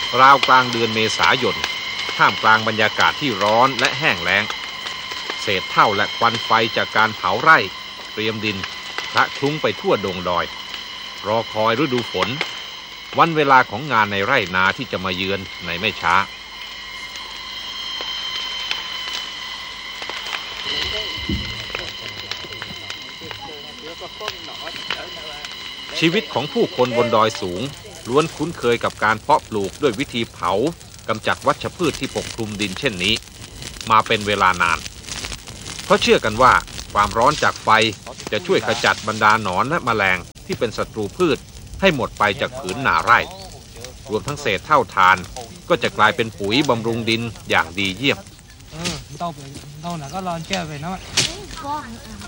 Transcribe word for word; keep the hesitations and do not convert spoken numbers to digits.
ราวกลางเดือนเมษายนท่ามกลางบรรยากาศที่ร้อนและแห้งแล้งเศษเถ้าและควันไฟจากการเผาไร่เตรียมดินคละคลุ้งไปทั่วดงดอยรอคอยฤดูฝนวันเวลาของงานในไร่นาที่จะมาเยือนในไม่ช้าชีวิตของผู้คนบนดอยสูงล้วนคุ้นเคยกับการเพาะปลูกด้วยวิธีเผากำจัดวัชพืชที่ปกคลุมดินเช่นนี้มาเป็นเวลานานเพราะเชื่อกันว่าความร้อนจากไฟจะช่วยขจัดบรรดาหนอนและแมลงที่เป็นศัตรูพืชให้หมดไปจากผืนนาไร่รวมทั้งเศษเท่าทานก็จะกลายเป็นปุ๋ยบำรุงดินอย่างดีเยี่ยมเออ到北到哪个land去呗那